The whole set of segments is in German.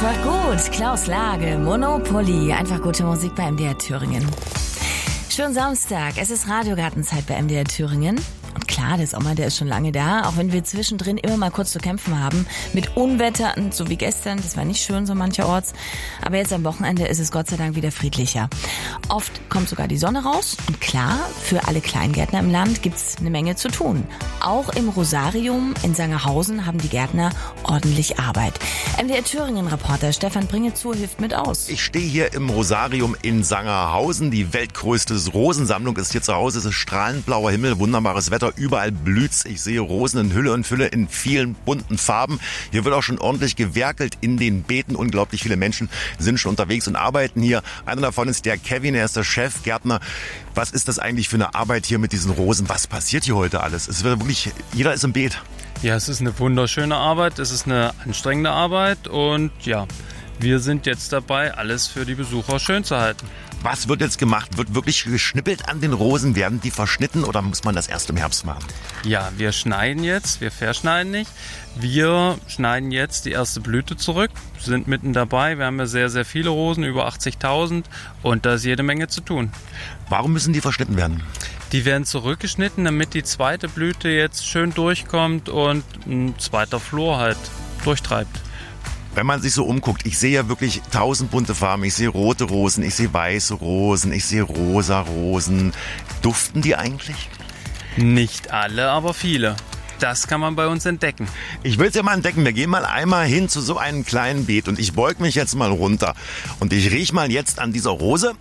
Einfach gut. Klaus Lage, Monopoly. Einfach gute Musik bei MDR Thüringen. Schönen Samstag. Es ist Radiogartenzeit bei MDR Thüringen. Und klar, der Sommer, der ist schon lange da, auch wenn wir zwischendrin immer mal kurz zu kämpfen haben. Mit Unwettern, so wie gestern, das war nicht schön so mancherorts. Aber jetzt am Wochenende ist es Gott sei Dank wieder friedlicher. Oft kommt sogar die Sonne raus. Und klar, für alle Kleingärtner im Land gibt's eine Menge zu tun. Auch im Rosarium in Sangerhausen haben die Gärtner ordentlich Arbeit. MDR Thüringen-Reporter Stefan Bringezu hilft mit aus. Ich stehe hier im Rosarium in Sangerhausen. Die weltgrößte Rosensammlung ist hier zu Hause. Es ist strahlend blauer Himmel, wunderbares Wetter. Überall blüht's. Ich sehe Rosen in Hülle und Fülle in vielen bunten Farben. Hier wird auch schon ordentlich gewerkelt in den Beeten. Unglaublich viele Menschen sind schon unterwegs und arbeiten hier. Einer davon ist der Kevin, er ist der Chefgärtner. Was ist das eigentlich für eine Arbeit hier mit diesen Rosen? Was passiert hier heute alles? Es wird wirklich, jeder ist im Beet. Ja, es ist eine wunderschöne Arbeit, es ist eine anstrengende Arbeit und ja, wir sind jetzt dabei, alles für die Besucher schön zu halten. Was wird jetzt gemacht? Wird wirklich geschnippelt an den Rosen? Werden die verschnitten oder muss man das erst im Herbst machen? Ja, wir schneiden jetzt, wir verschneiden nicht. Wir schneiden jetzt die erste Blüte zurück, sind mitten dabei. Wir haben ja sehr, sehr viele Rosen, über 80.000 und da ist jede Menge zu tun. Warum müssen die verschnitten werden? Die werden zurückgeschnitten, damit die zweite Blüte jetzt schön durchkommt und ein zweiter Flor halt durchtreibt. Wenn man sich so umguckt, ich sehe ja wirklich 1000 bunte Farben. Ich sehe rote Rosen, ich sehe weiße Rosen, ich sehe rosa Rosen. Duften die eigentlich? Nicht alle, aber viele. Das kann man bei uns entdecken. Ich will es ja mal entdecken. Wir gehen mal einmal hin zu so einem kleinen Beet und ich beug mich jetzt mal runter. Und ich rieche mal jetzt an dieser Rose.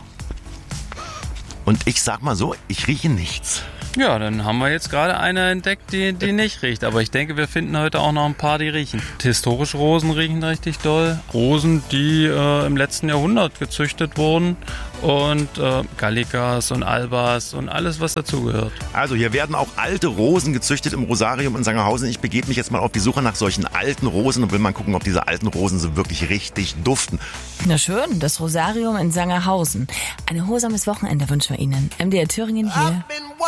Und ich sag mal so, ich rieche nichts. Ja, dann haben wir jetzt gerade eine entdeckt, die nicht riecht. Aber ich denke, wir finden heute auch noch ein paar, die riechen. Historische Rosen riechen richtig doll. Rosen, die im letzten Jahrhundert gezüchtet wurden. Und Gallicas und Albas und alles, was dazugehört. Also hier werden auch alte Rosen gezüchtet im Rosarium in Sangerhausen. Ich begebe mich jetzt mal auf die Suche nach solchen alten Rosen und will mal gucken, ob diese alten Rosen so wirklich richtig duften. Na schön, das Rosarium in Sangerhausen. Ein erholsames Wochenende wünschen wir Ihnen. MDR Thüringen hier.